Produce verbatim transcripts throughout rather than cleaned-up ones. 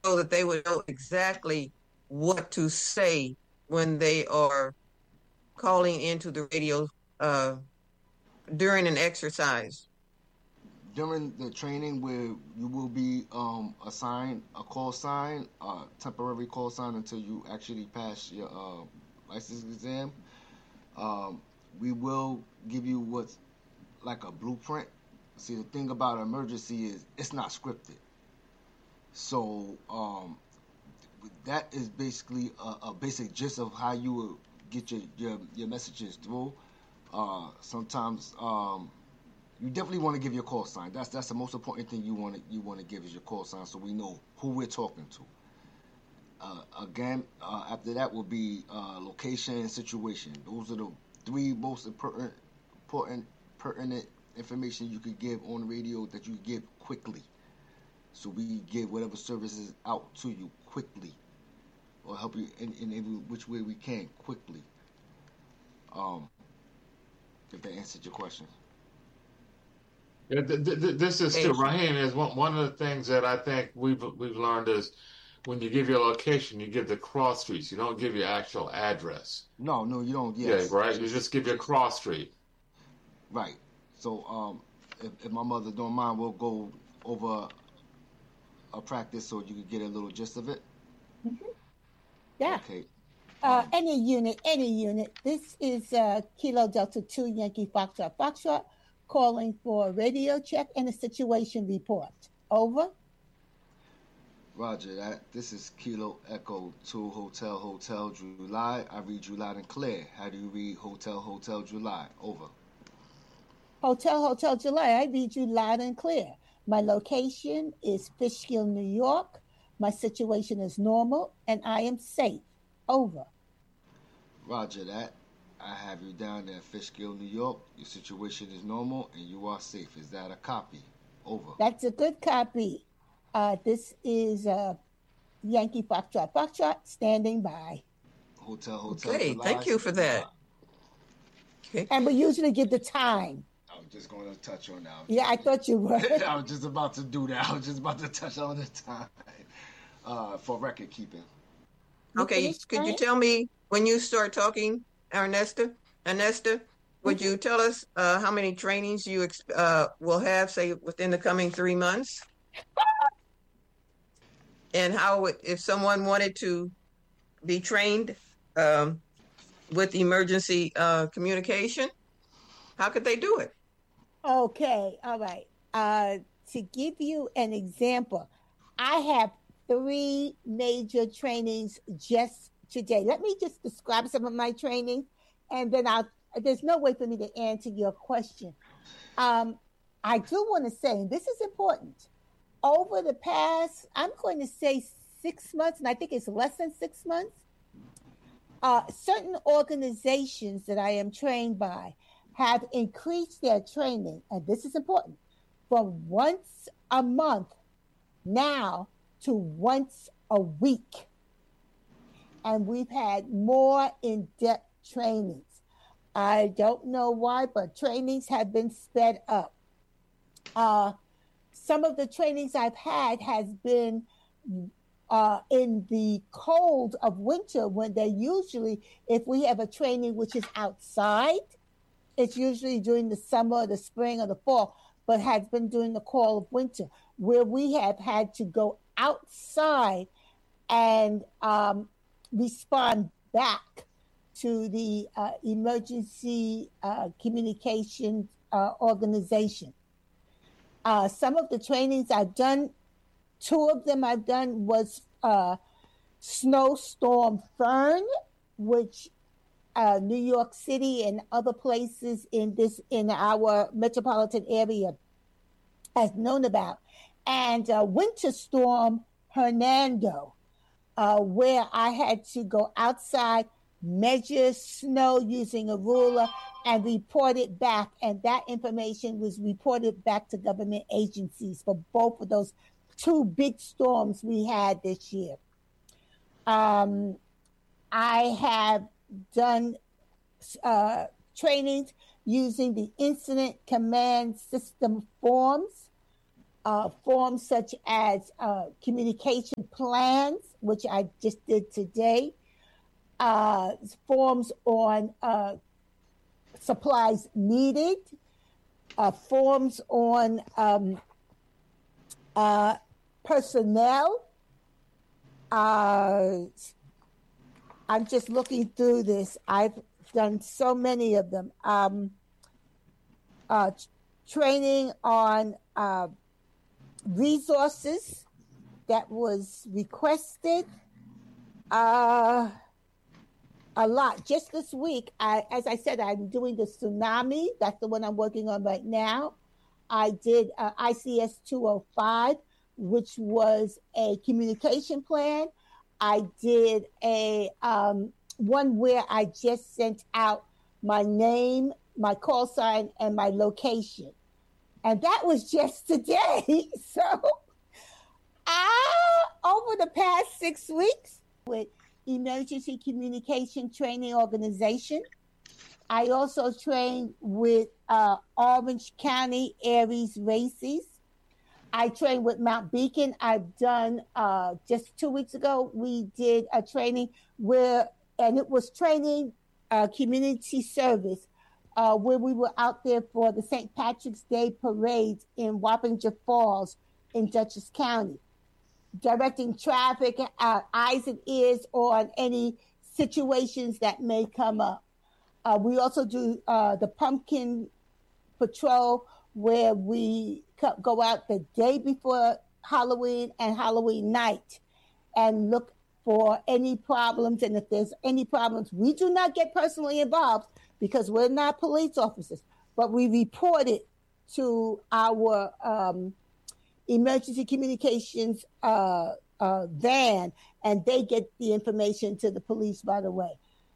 so that they would know exactly what to say when they are calling into the radio uh, during an exercise? During the training, where you will be um, assigned a call sign, a temporary call sign until you actually pass your uh, license exam. Um, we will give you what's like a blueprint. See, the thing about an emergency is it's not scripted. So um, that is basically a, a basic gist of how you will get your, your, your messages through. Uh, sometimes um, you definitely want to give your call sign. That's that's the most important thing you want to you want to give is your call sign, so we know who we're talking to. Uh, again, uh, after that will be uh, location and situation. Those are the three most important, important, pertinent information you could give on the radio that you could give quickly. So we give whatever services out to you quickly, or help you in, in every which way we can quickly. Um, if that answered your question. Yeah, th- th- this is still Raheem. Is one one of the things that I think we've we've learned is when you give your location, you give the cross streets. You don't give your actual address. No, no, you don't. Yes. Yeah, right. You just give your cross street. Right. So, um, if, if my mother don't mind, we'll go over a practice so you can get a little gist of it. Mm-hmm. Yeah. Okay. Uh, um, any unit, any unit. This is uh, Kilo Delta Two Yankee Foxtrot Foxtrot calling for a radio check and a situation report. Over. Roger that. This is Kilo Echo two Hotel Hotel July. I read you loud and clear. How do you read Hotel Hotel July? Over. Hotel Hotel July. I read you loud and clear. My location is Fishkill, New York. My situation is normal and I am safe. Over. Roger that. I have you down there, Fishkill, New York. Your situation is normal and you are safe. Is that a copy? Over. That's a good copy. Uh, this is uh, Yankee Foxtrot Foxtrot standing by. Hotel Hotel Okay, July, thank you for that. Okay. And we usually give the time. I was just going to touch on that. Yeah, I thought you were. I was just about to do that. I was just about to touch on the time uh, for record keeping. Okay, could you tell me when you start talking, Ernesta? Ernesta, would you tell us uh, how many trainings you ex- uh, will have, say, within the coming three months? And how, would, if someone wanted to be trained um, with emergency uh, communication, how could they do it? Okay, all right. Uh, to give you an example, I have three major trainings just today. Let me just describe some of my training, and then I'll, there's no way for me to answer your question. Um, I do want to say, and this is important, over the past, I'm going to say six months, and I think it's less than six months, uh, certain organizations that I am trained by have increased their training, and this is important, from once a month now to once a week. And we've had more in-depth trainings. I don't know why, but trainings have been sped up. Uh, some of the trainings I've had has been uh, in the cold of winter, when they usually, if we have a training which is outside, it's usually during the summer, the spring, or the fall, but has been during the cold of winter, where we have had to go outside and um, respond back to the uh, emergency uh, communication uh, organization. Uh, some of the trainings I've done, two of them I've done was uh, Snowstorm Fern, which uh, New York City and other places in this in our metropolitan area has known about, and uh, Winter Storm Hernando, uh, where I had to go outside, measure snow using a ruler, and report it back. And that information was reported back to government agencies for both of those two big storms we had this year. Um, I have done uh, trainings using the Incident Command System forms. uh, forms such as uh, communication plans, which I just did today, uh, forms on uh, supplies needed, uh, forms on um, uh, personnel. Uh, I'm just looking through this. I've done so many of them. Um, uh, t- training on uh, resources that was requested. Uh, a lot. Just this week, I, as I said, I'm doing the tsunami. That's the one I'm working on right now. I did uh, I C S two oh five, which was a communication plan. I did a um, one where I just sent out my name, my call sign, and my location. And that was just today. So I, over the past six weeks with Emergency Communication Training Organization, I also trained with uh, Orange County Aries Races. I trained with Mount Beacon. I've done, uh, just two weeks ago, we did a training where, and it was training uh, community service, uh, where we were out there for the Saint Patrick's Day parade in Wappinger Falls in Dutchess County, directing traffic, uh, eyes and ears on any situations that may come up. Uh, we also do uh, the Pumpkin Patrol, where we go out the day before Halloween and Halloween night and look for any problems. And if there's any problems, we do not get personally involved because we're not police officers, but we report it to our um, emergency communications uh, uh, van, and they get the information to the police right away.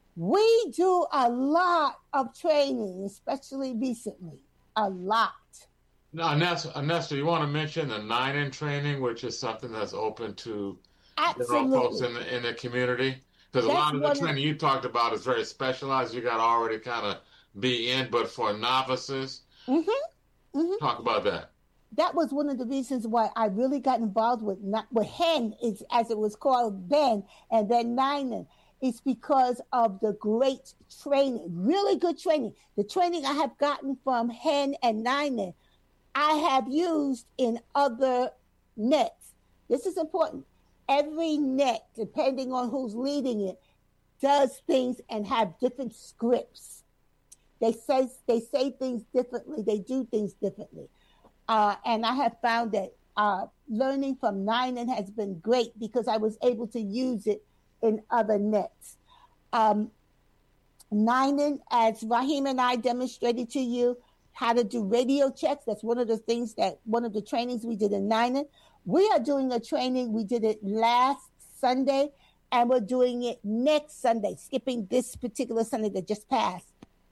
We do a lot of training, especially recently, a lot. Now, Nesta, Nesta, you want to mention the nine in training, which is something that's open to general folks in the, in the community? Because a lot of the training you talked about is very specialized. You got to already kind of be in, but for novices, mm-hmm. Mm-hmm. talk about that. That was one of the reasons why I really got involved with not with Hen, is as it was called then, and then Ninen. It's because of the great training, really good training. The training I have gotten from Hen and Ninen, I have used in other nets. This is important. Every net, depending on who's leading it, does things and have different scripts. They say they say things differently. They do things differently. Uh, and I have found that uh, learning from Ninen has been great because I was able to use it in other nets. Um, Ninen, as Raheem and I demonstrated to you, how to do radio checks. That's one of the things that, one of the trainings we did in Ninen. We are doing a training, we did it last Sunday, and we're doing it next Sunday, skipping this particular Sunday that just passed,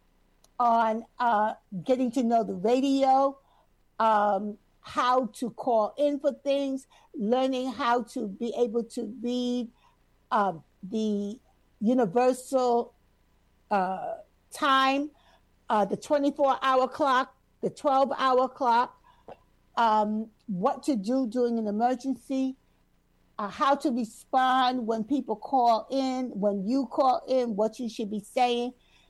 on uh, getting to know the radio, um, how to call in for things, learning how to be able to read uh, the universal uh, time, uh, the twenty-four hour clock, the twelve hour clock, um, what to do during an emergency, uh, how to respond when people call in, when you call in, what you should be saying.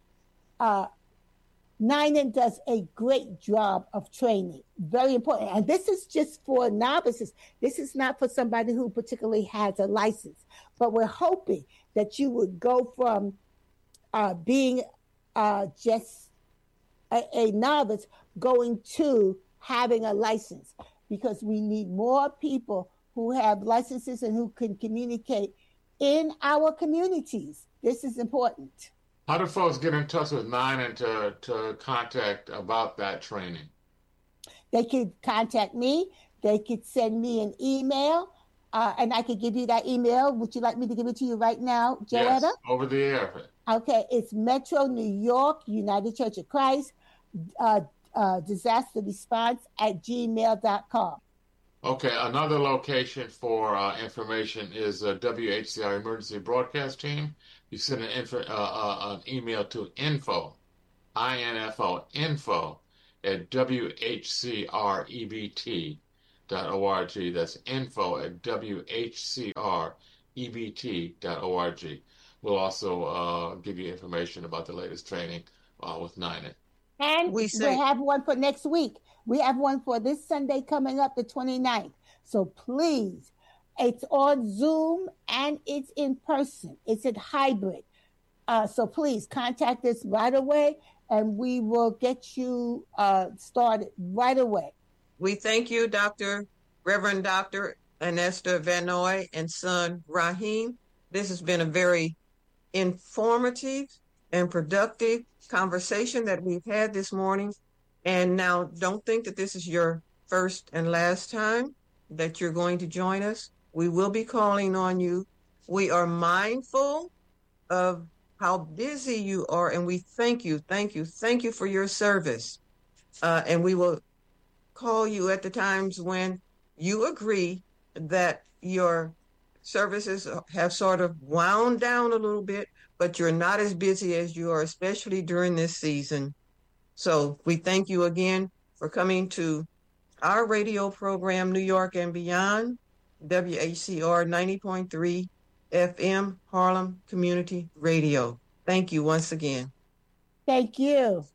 Uh, Ninen does a great job of training, very important. And this is just for novices. This is not for somebody who particularly has a license. But we're hoping that you would go from uh, being uh, just a, a novice going to having a license, because we need more people who have licenses and who can communicate in our communities. This is important. How do folks get in touch with Ninen to, to contact about that training? They could contact me. They could send me an email, uh, and I could give you that email. Would you like me to give it to you right now, Joetta? Yes, over the air. Okay, it's Metro New York United Church of Christ, uh, uh, disaster response at gmail dot com. Okay, another location for uh, information is uh, W H C R Emergency Broadcast Team. You send an, info, uh, uh, an email to info, I N F O, info, at W H C R E B T dot org. That's info at W H C R E B T dot org. We'll also uh, give you information about the latest training uh, with Nina. And We we say- have one for next week. We have one for this Sunday coming up, the twenty-ninth. So please, it's on Zoom and it's in person. It's a hybrid. Uh, so please contact us right away and we will get you uh, started right away. We thank you, Doctor Reverend Doctor Anesta Vanoy and son Rahim. This has been a very informative and productive conversation that we've had this morning. And now don't think that this is your first and last time that you're going to join us. We will be calling on you. We are mindful of how busy you are, and we thank you, thank you, thank you for your service. Uh, and we will call you at the times when you agree that your services have sort of wound down a little bit, but you're not as busy as you are, especially during this season. So we thank you again for coming to our radio program, New York and Beyond, W H C R ninety point three F M, Harlem Community Radio. Thank you once again. Thank you.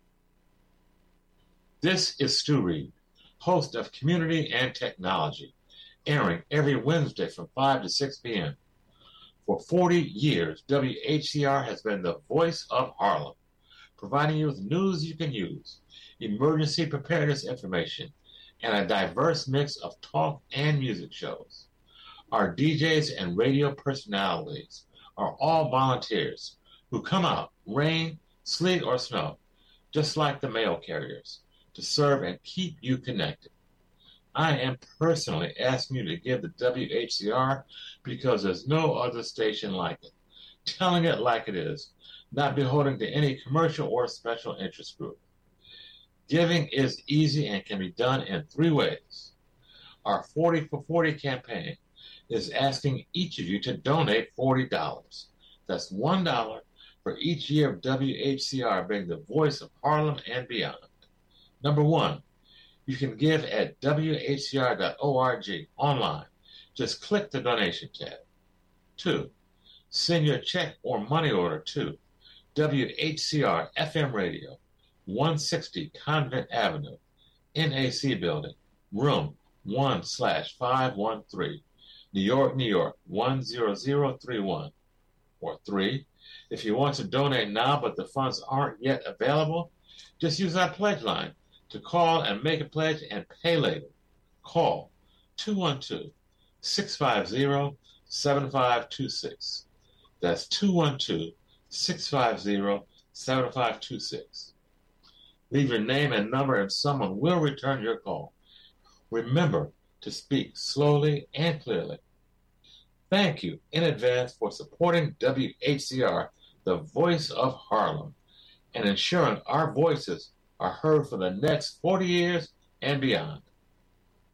This is Stu Reed, host of Community and Technology, airing every Wednesday from five to six p.m. For forty years, W H C R has been the voice of Harlem, providing you with news you can use, emergency preparedness information, and a diverse mix of talk and music shows. Our D Js and radio personalities are all volunteers who come out, rain, sleet, or snow, just like the mail carriers, to serve and keep you connected. I am personally asking you to give the W H C R because there's no other station like it, telling it like it is, not beholden to any commercial or special interest group. Giving is easy and can be done in three ways. Our forty for forty campaign is asking each of you to donate forty dollars. That's one dollar for each year of W H C R being the voice of Harlem and beyond. Number one, you can give at W H C R dot org online. Just click the donation tab. Two, send your check or money order to W H C R F M Radio, one sixty Convent Avenue, N A C Building, room one slash five one three, New York, New York, one zero zero three one. Or three, if you want to donate now but the funds aren't yet available, just use our pledge line to call and make a pledge and pay later. Call two one two, six five zero, seven five two six. That's two one two, six five zero, seven five two six. Leave your name and number and someone will return your call. Remember to speak slowly and clearly. Thank you in advance for supporting W H C R, the voice of Harlem, and ensuring our voices are heard for the next forty years and beyond.